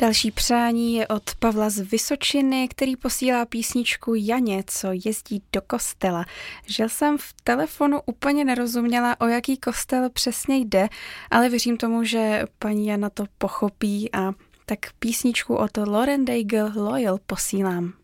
Další přání je od Pavla z Vysočiny, který posílá písničku Janě, co jezdí do kostela. Že jsem v telefonu úplně nerozuměla, o jaký kostel přesně jde, ale věřím tomu, že paní Jana to pochopí a tak písničku od Lauren Daigle Loyal posílám.